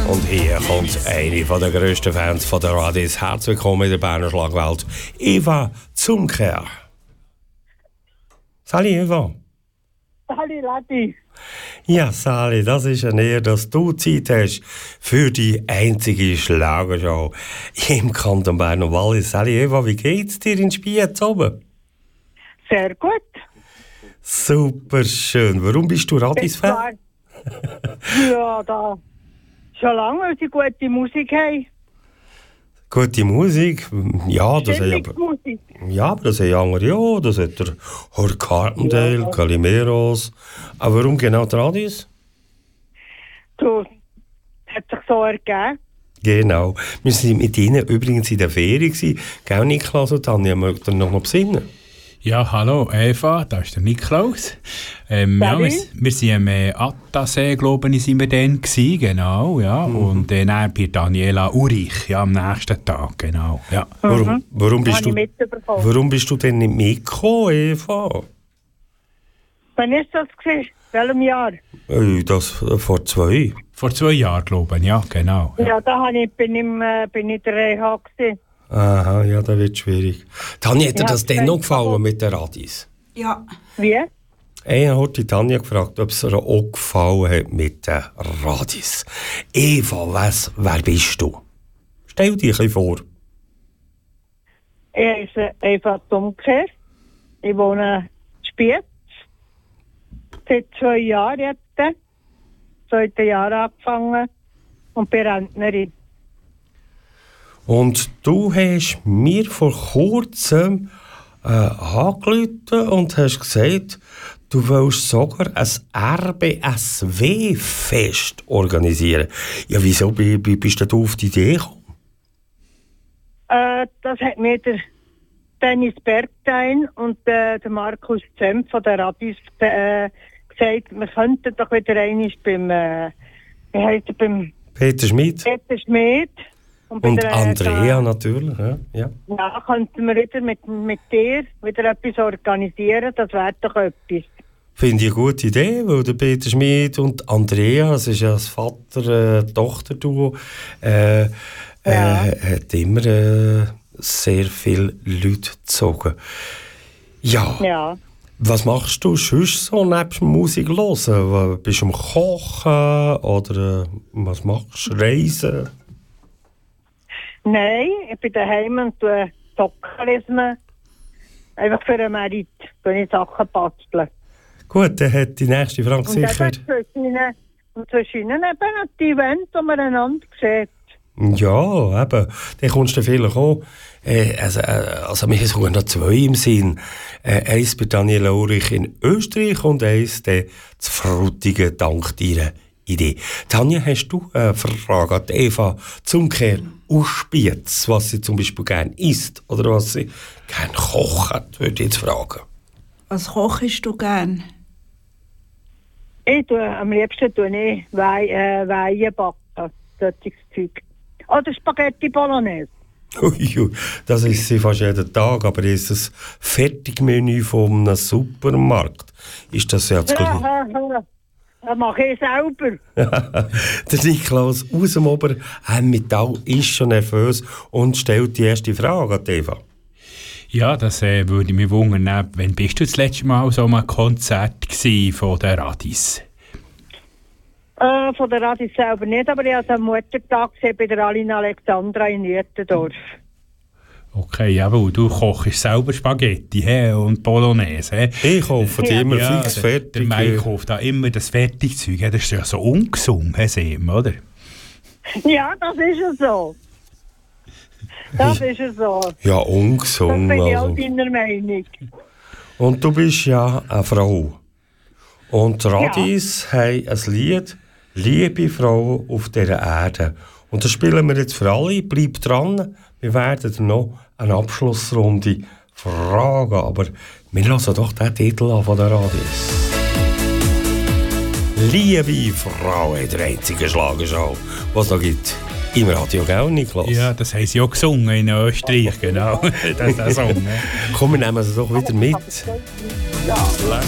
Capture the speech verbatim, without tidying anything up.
Und hier kommt eine der grössten Fans von der Radis. Herzlich willkommen in der Berner Schlagwelt, Eva Zumkehr. Sali, Eva. Sali, Lati. Ja, Sali, das ist eine Ehre, dass du Zeit hast für die einzige Schlagershow im Kanton Bern und Wallis. Sali, Eva, wie geht's dir in Spiez oben? Sehr gut. Super schön. Warum bist du Radis-Fan? Ja, da. Schon lange, weil sie gute Musik haben. Gute Musik? Ja, das hat aber... Musik. Ja, aber das haben andere auch. Das hat der Hor Carpendale, ja. Calimeros. Aber warum genau die Radis? Du, hat sich so ergeben. Genau. Wir waren mit ihnen übrigens in der Ferien. Gell, Niklas und Tanja, mögt ihr noch mal besinnen? Ja, hallo Eva, da ist der Niklaus. Ähm, ja, wir, wir sind am äh, Attersee, glaube ich, sind wir dann gewesen, genau, ja. Mhm. Und äh, dann bei Daniela Urich, ja, am nächsten Tag, genau, ja. Mhm. Warum, warum, bist du, warum bist du denn nicht mitgekommen, Eva? Wann ist das gewesen? Welchem Jahr? Äh, das äh, vor zwei. Vor zwei Jahren, glaube ich, ja, genau. Ja, ja da ich, bin ich äh, bin ich der Reha gewesen. Aha, ja, das wird schwierig. Tanja, hat dir ja, das denn noch gefallen mit den Radis? Ja. Wie? Einer hat die Tanja gefragt, ob es ihr auch gefallen hat mit den Radis. Eva, was, wer bist du? Stell dich ein bisschen vor. Ich heiße Eva Zumkehr. Ich wohne in Spiez. Seit zwei Jahren jetzt. Zweite Jahr angefangen und bin Rentnerin. Und du hast mir vor kurzem äh, angerufen und hast gesagt, du willst sogar ein R B S W-Fest organisieren. Ja, wieso bist du auf die Idee gekommen? Äh, das hat mir der Dennis Bergstein und äh, der Markus Zemp von der Radis äh, gesagt, wir könnten doch wieder einmal beim, äh, wie heisst er, beim Peter Schmid. Peter Schmid. Und, und Andrea äh, natürlich, ja. Ja, ja könnten wir wieder mit, mit dir wieder etwas organisieren, das wäre doch etwas. Finde ich eine gute Idee, weil der Peter Schmid und Andrea, das ist ja das Vater-Tochter-Duo, äh, ja. äh, hat immer äh, sehr viele Leute gezogen. Ja. ja. Was machst du sonst so nebst Musik hören? Bist du am Kochen oder äh, was machst du? Reisen? Nein, ich bin daheim und tue Socken lesen. Einfach für einen Merit, wenn ich Sachen basteln. Gut, dann hat die nächste Frage und sicher... Und zwischen ihnen eben die Event, die man einander sieht. Ja, eben. Dann kommst du vielleicht auch... Äh, also, äh, also wir haben sogar noch zwei im Sinn. Äh, eins bei Daniela Urich in Österreich und eins dann zu Frutigen dank deiner Idee. Tanja, hast du eine Frage an Eva Zumkehr aus Spiez, was sie zum Beispiel gerne isst oder was sie gerne kocht, würde ich jetzt fragen. Was kochst du gerne? Ich tue, am liebsten tue ich Wei, äh, Weihen backen, solches Zeug. Oder Spaghetti Bolognese. Ui, das ist sie fast jeden Tag, aber ist das Fertigmenü von einem Supermarkt? Ist das ja das Gleiche? Das mache ich selber. Der Niklaus aus dem Obermetall ist schon nervös und stellt die erste Frage an Eva. Ja, das äh, würde mich wundern. Wann bist du das letzte Mal so einem Konzert von der Radis? Äh, von der Radis selber nicht, aber ich habe am Muttertag gesehen bei der Alina Alexandra in Uetendorf. Okay, aber du kochst selber Spaghetti he, und Bolognese. He? Ich kaufe die ja. immer ja, fix fertig. Der Mai kauft da immer das Fertigzeug. Das ist ja so ungesund, he, oder? Ja, das ist ja so. Das ist ja so. Ja, ungesund. Das bin ich also. auch deiner Meinung. Und du bist ja eine Frau. Und die Radis ja. haben ein Lied, «Liebe Frau auf dieser Erde». Und das spielen wir jetzt für alle. Bleibt dran. Wir werden noch eine Abschlussrunde fragen. Aber wir hören doch den Titel an von der Radis. «Liebe Frau», der einzige Schlagershow, was es noch gibt. Im Radio, gell, Niklas? Ja, das haben sie auch gesungen in Österreich, genau. Das ist der Song. Komm, wir nehmen es doch wieder mit. Ja.